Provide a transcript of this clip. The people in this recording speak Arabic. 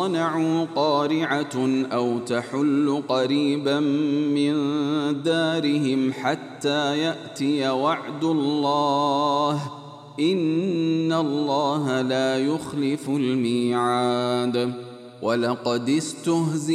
صنعوا قارعة أو تحل قريبا من دارهم حتى يأتي وعد الله إن الله لا يخلف الميعاد ولقد استهزئ